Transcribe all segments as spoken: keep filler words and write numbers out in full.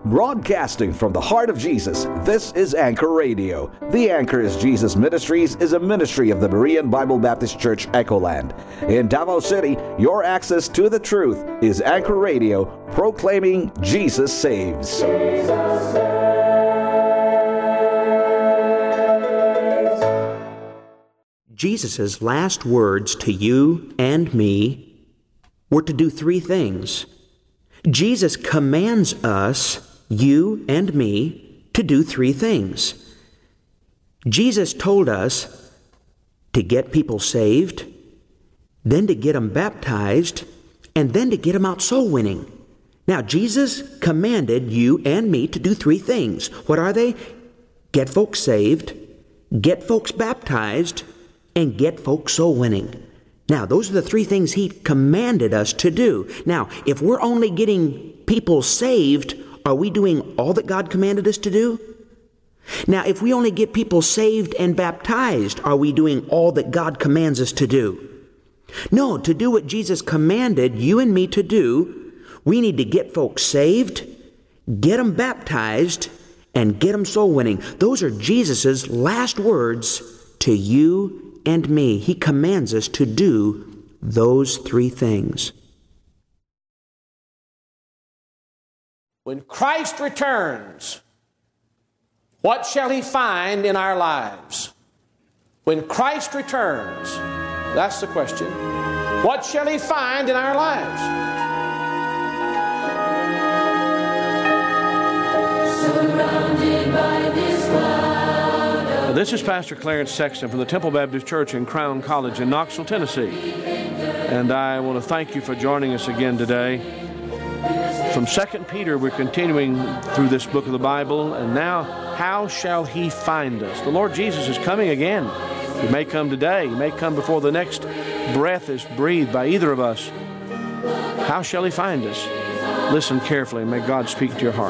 Broadcasting from the heart of Jesus, this is Anchor Radio. The Anchor is Jesus Ministries is a ministry of the Berean Bible Baptist Church, Echoland. In Davao City, your access to the truth is Anchor Radio, proclaiming Jesus saves. Jesus saves. Jesus' last words to you and me were to do three things. Jesus commands us, you and me, to do three things. Jesus told us to get people saved, then to get them baptized, and then to get them out soul winning. Now, Jesus commanded you and me to do three things. What are they? Get folks saved, get folks baptized, and get folks soul winning. Now, those are the three things He commanded us to do. Now, if we're only getting people saved, are we doing all that God commanded us to do? Now, if we only get people saved and baptized, are we doing all that God commands us to do? No, to do what Jesus commanded you and me to do, we need to get folks saved, get them baptized, and get them soul winning. Those are Jesus' last words to you and me. He commands us to do those three things. When Christ returns, what shall He find in our lives? When Christ returns, that's the question. What shall He find in our lives? Surrounded by this cloud. This is Pastor Clarence Sexton from the Temple Baptist Church in Crown College in Knoxville, Tennessee. And I want to thank you for joining us again today. From Second Peter, we're continuing through this book of the Bible. And now, how shall He find us? The Lord Jesus is coming again. He may come today. He may come before the next breath is breathed by either of us. How shall He find us? Listen carefully. May God speak to your heart.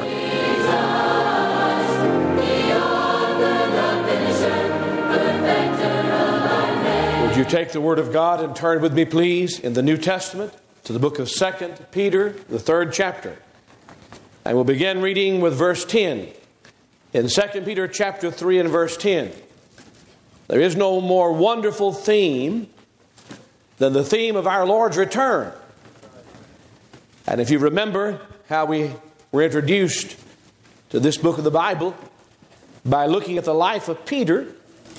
Would you take the Word of God and turn with me, please, in the New Testament to the book of Second Peter, the third chapter. And we'll begin reading with verse ten. In Second Peter chapter three and verse ten. There is no more wonderful theme than the theme of our Lord's return. And if you remember how we were introduced to this book of the Bible by looking at the life of Peter,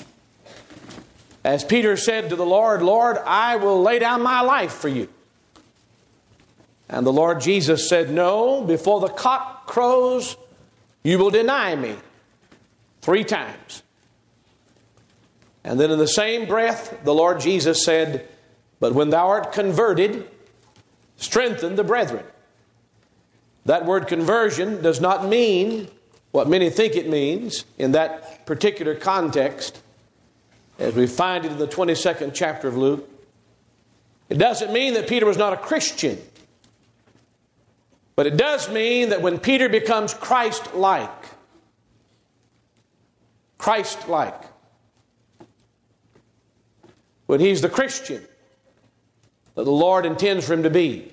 as Peter said to the Lord, Lord, I will lay down my life for you. And the Lord Jesus said, no, before the cock crows, you will deny me three times. And then in the same breath, the Lord Jesus said, but when thou art converted, strengthen the brethren. That word conversion does not mean what many think it means in that particular context, as we find it in the twenty-second chapter of Luke. It doesn't mean that Peter was not a Christian. But it does mean that when Peter becomes Christ-like, Christ-like, when he's the Christian that the Lord intends for him to be,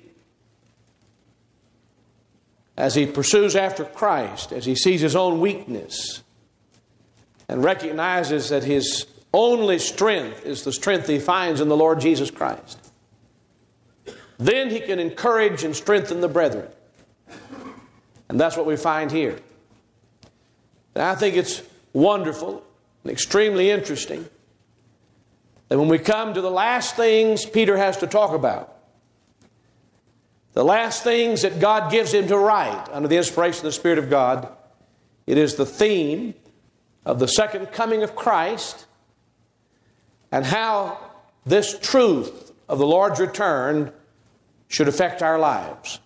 as he pursues after Christ, as he sees his own weakness and recognizes that his only strength is the strength he finds in the Lord Jesus Christ, then he can encourage and strengthen the brethren. And that's what we find here. And I think it's wonderful and extremely interesting that when we come to the last things Peter has to talk about, the last things that God gives him to write under the inspiration of the Spirit of God, it is the theme of the second coming of Christ and how this truth of the Lord's return should affect our lives.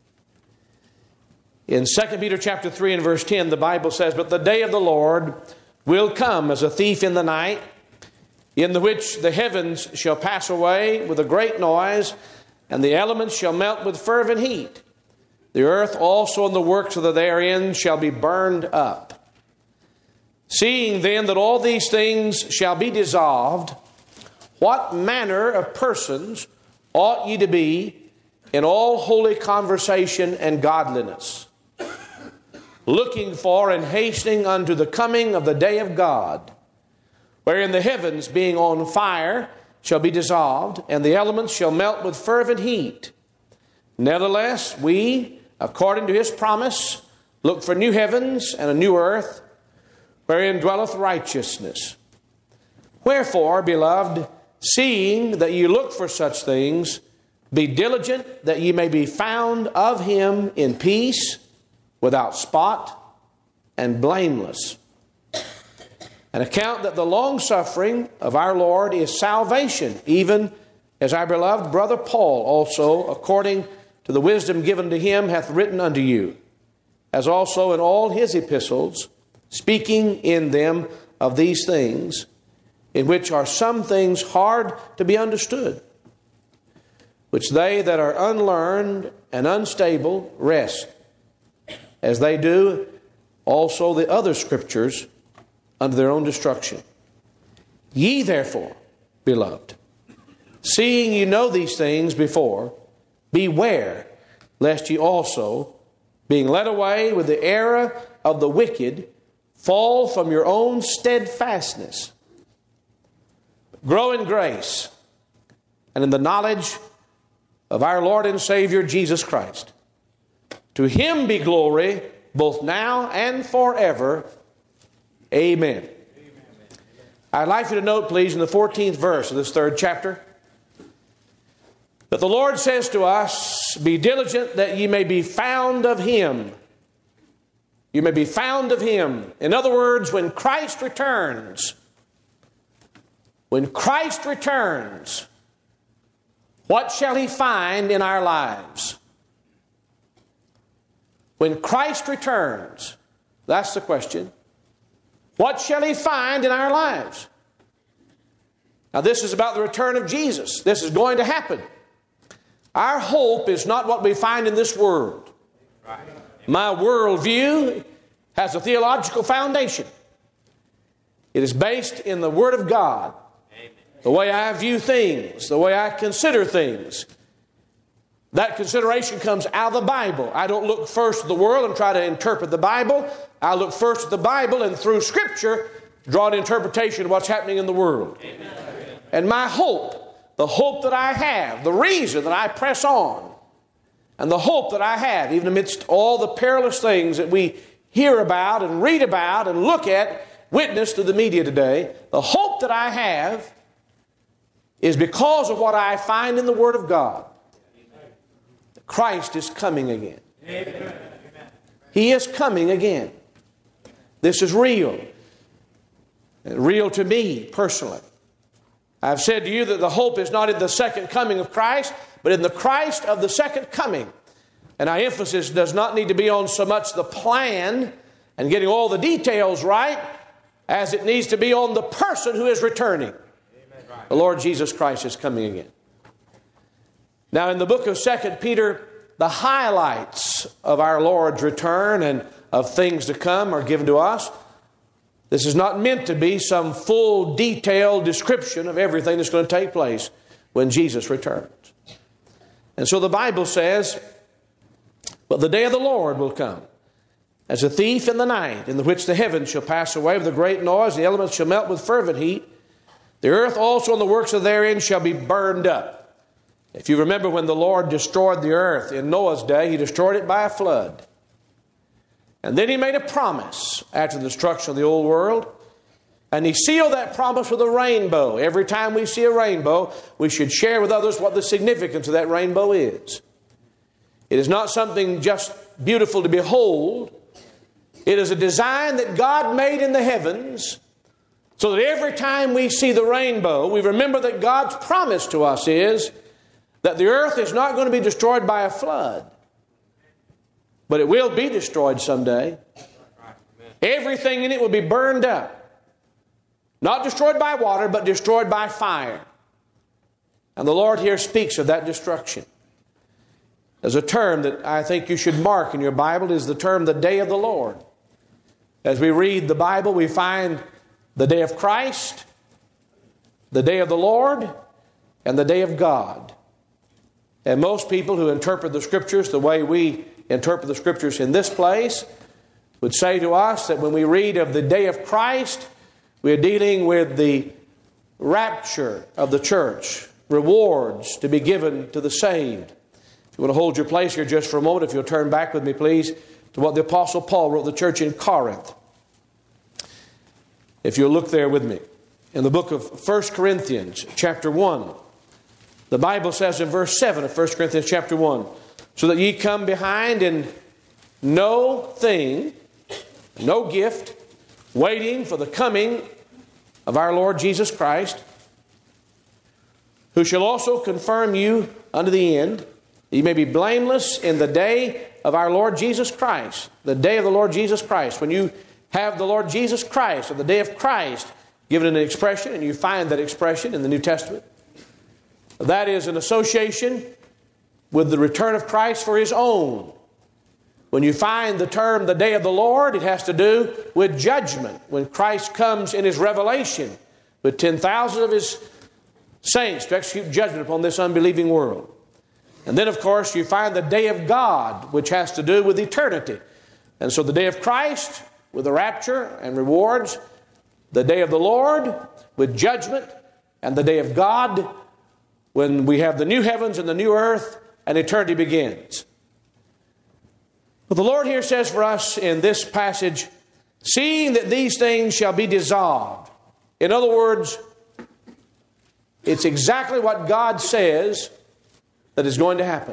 In Second Peter chapter three and verse ten, the Bible says, but the day of the Lord will come as a thief in the night, in the which the heavens shall pass away with a great noise, and the elements shall melt with fervent heat. The earth also and the works of the therein shall be burned up. Seeing then that all these things shall be dissolved, what manner of persons ought ye to be in all holy conversation and godliness? looking for and hastening unto the coming of the day of God, wherein the heavens being on fire shall be dissolved, and the elements shall melt with fervent heat. Nevertheless, we, according to his promise, look for new heavens and a new earth, wherein dwelleth righteousness. Wherefore, beloved, seeing that ye look for such things, be diligent that ye may be found of him in peace, without spot, and blameless. And account that the long-suffering of our Lord is salvation, even as our beloved brother Paul also, according to the wisdom given to him, hath written unto you, as also in all his epistles, speaking in them of these things, in which are some things hard to be understood, which they that are unlearned and unstable wrest, as they do also the other scriptures unto their own destruction. Ye therefore, beloved, seeing ye know these things before, beware lest ye also, being led away with the error of the wicked, fall from your own steadfastness. Grow in grace and in the knowledge of our Lord and Savior Jesus Christ. To him be glory both now and forever. Amen. Amen. I'd like you to note, please, in the fourteenth verse of this third chapter, that the Lord says to us, be diligent that ye may be found of him. You may be found of him. In other words, when Christ returns, when Christ returns, what shall he find in our lives? When Christ returns, that's the question. What shall he find in our lives? Now, this is about the return of Jesus. This is going to happen. Our hope is not what we find in this world. My worldview has a theological foundation. It is based in the Word of God. The way I view things, the way I consider things. That consideration comes out of the Bible. I don't look first at the world and try to interpret the Bible. I look first at the Bible and through Scripture draw an interpretation of what's happening in the world. Amen. And my hope, the hope that I have, the reason that I press on, and the hope that I have, even amidst all the perilous things that we hear about and read about and look at, witness to the media today, the hope that I have is because of what I find in the Word of God. Christ is coming again. Amen. He is coming again. This is real. Real to me personally. I've said to you that the hope is not in the second coming of Christ, but in the Christ of the second coming. And our emphasis does not need to be on so much the plan and getting all the details right as it needs to be on the person who is returning. Amen. The Lord Jesus Christ is coming again. Now, in the book of Second Peter, the highlights of our Lord's return and of things to come are given to us. This is not meant to be some full, detailed description of everything that's going to take place when Jesus returns. And so the Bible says, but the day of the Lord will come as a thief in the night, in the which the heavens shall pass away with a great noise, the elements shall melt with fervent heat. The earth also and the works of therein shall be burned up. If you remember when the Lord destroyed the earth in Noah's day, he destroyed it by a flood. And then he made a promise after the destruction of the old world. And he sealed that promise with a rainbow. Every time we see a rainbow, we should share with others what the significance of that rainbow is. It is not something just beautiful to behold. It is a design that God made in the heavens so that every time we see the rainbow, we remember that God's promise to us is that the earth is not going to be destroyed by a flood, but it will be destroyed someday. Everything in it will be burned up. Not destroyed by water, but destroyed by fire. And the Lord here speaks of that destruction. There's a term that I think you should mark in your Bible is the term the day of the Lord. As we read the Bible, we find the day of Christ, the day of the Lord, and the day of God. And most people who interpret the Scriptures the way we interpret the Scriptures in this place would say to us that when we read of the day of Christ, we're dealing with the rapture of the church, rewards to be given to the saved. If you want to hold your place here just for a moment, if you'll turn back with me, please, to what the Apostle Paul wrote the church in Corinth. If you'll look there with me. In the book of First Corinthians, chapter one, the Bible says in verse seven of First Corinthians chapter one, so that ye come behind in no thing, no gift, waiting for the coming of our Lord Jesus Christ, who shall also confirm you unto the end, that ye may be blameless in the day of our Lord Jesus Christ. The day of the Lord Jesus Christ. When you have the Lord Jesus Christ, or the day of Christ, given an expression, and you find that expression in the New Testament, that is an association with the return of Christ for His own. When you find the term the day of the Lord, it has to do with judgment. When Christ comes in His revelation with ten thousand of His saints to execute judgment upon this unbelieving world. And then, of course, you find the day of God, which has to do with eternity. And so the day of Christ with the rapture and rewards, the day of the Lord with judgment, and the day of God when we have the new heavens and the new earth and eternity begins. But the Lord here says for us in this passage, seeing that these things shall be dissolved. In other words, it's exactly what God says that is going to happen.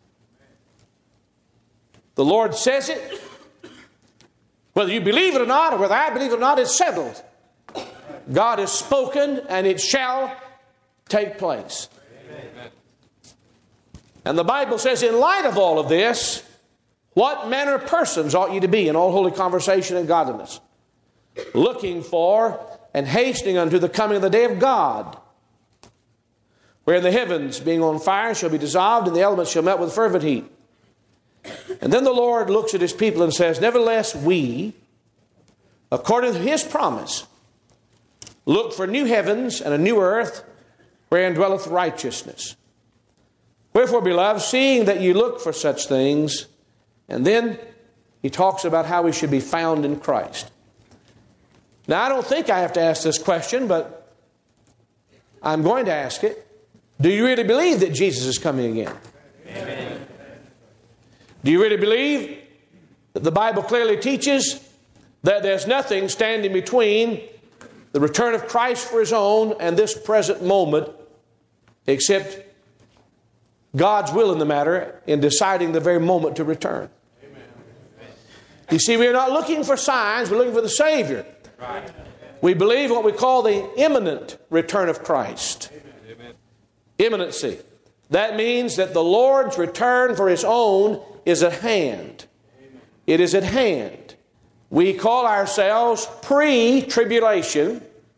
The Lord says it. Whether you believe it or not, or whether I believe it or not, it's settled. God has spoken, and it shall take place. Amen. And the Bible says, in light of all of this, what manner of persons ought ye to be in all holy conversation and godliness, looking for and hastening unto the coming of the day of God, wherein the heavens, being on fire, shall be dissolved, and the elements shall melt with fervent heat. And then the Lord looks at His people and says, nevertheless we, according to His promise, look for new heavens and a new earth, wherein dwelleth righteousness. Wherefore, beloved, seeing that ye look for such things, and then He talks about how we should be found in Christ. Now, I don't think I have to ask this question, but I'm going to ask it. Do you really believe that Jesus is coming again? Amen. Do you really believe that the Bible clearly teaches that there's nothing standing between the return of Christ for His own and this present moment except God's will in the matter in deciding the very moment to return? Amen. You see, we're not looking for signs, we're looking for the Savior. Right. We believe what we call the imminent return of Christ. Amen. Imminency. That means that the Lord's return for His own is at hand. Amen. It is at hand. We call ourselves pre-tribulation,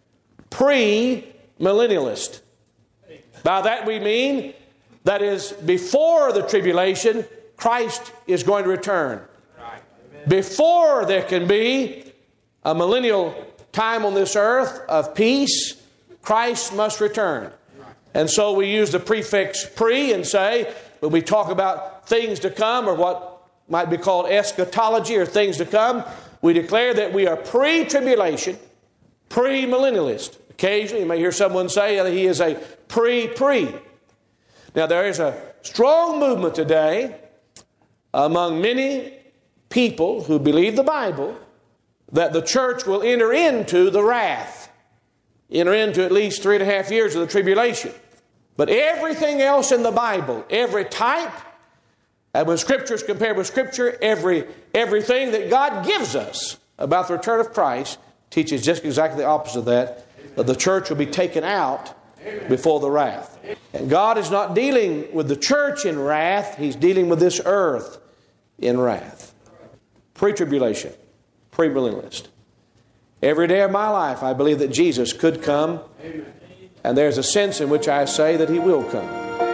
pre-millennialist. By that we mean that is before the tribulation, Christ is going to return. Right. Before there can be a millennial time on this earth of peace, Christ must return. And so we use the prefix pre and say, when we talk about things to come, or what might be called eschatology, or things to come, we declare that we are pre-tribulation, pre-millennialist. Occasionally you may hear someone say that he is a pre-pre. Now there is a strong movement today among many people who believe the Bible that the church will enter into the wrath, enter into at least three and a half years of the tribulation. But everything else in the Bible, every type, and when Scripture is compared with Scripture, every everything that God gives us about the return of Christ teaches just exactly the opposite of that, that the church will be taken out before the wrath. And God is not dealing with the church in wrath, He's dealing with this earth in wrath. Pre-tribulation, pre-millennialist. Every day of my life I believe that Jesus could come, and there's a sense in which I say that He will come.